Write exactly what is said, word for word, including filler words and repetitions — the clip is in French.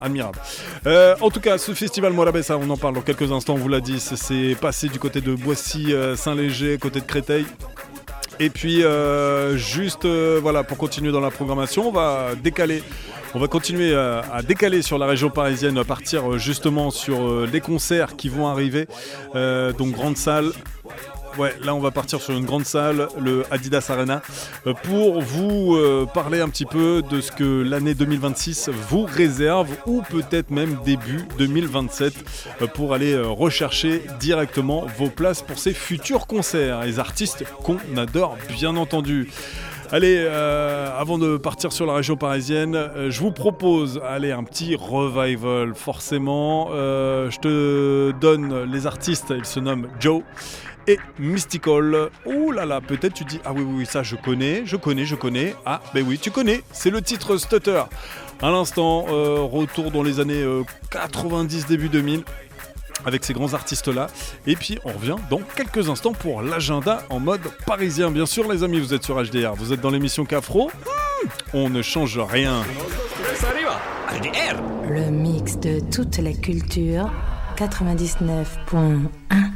Admirable. Euh, en tout cas, ce festival Morabeza, on en parle dans quelques instants, on vous l'a dit, c'est, c'est passé du côté de Boissy, euh, Saint-Léger, côté de Créteil. Et puis, euh, juste euh, voilà, pour continuer dans la programmation, on va décaler, on va continuer euh, à décaler sur la région parisienne, à partir euh, justement sur euh, les concerts qui vont arriver. Euh, donc, grande salle. Ouais, là on va partir sur une grande salle, le Adidas Arena, euh, pour vous euh, parler un petit peu de ce que l'année deux mille vingt-six vous réserve, ou peut-être même début deux mille vingt-sept, euh, pour aller euh, rechercher directement vos places pour ces futurs concerts, les artistes qu'on adore bien entendu. Allez, euh, avant de partir sur la région parisienne, euh, je vous propose allez, un petit revival, forcément. Euh, je te donne les artistes, ils se nomment Joe et Mystical. Ouh là là, peut-être tu dis, ah oui, oui, oui, ça je connais, je connais, je connais. Ah, ben oui, tu connais, c'est le titre Stutter. À l'instant, euh, retour dans les années euh, quatre-vingt-dix, début deux mille. Avec ces grands artistes-là. Et puis, on revient dans quelques instants pour l'agenda en mode parisien. Bien sûr, les amis, vous êtes sur H D R. Vous êtes dans l'émission Cafro. Mmh, on ne change rien. Le mix de toute la culture, quatre-vingt-dix-neuf point un.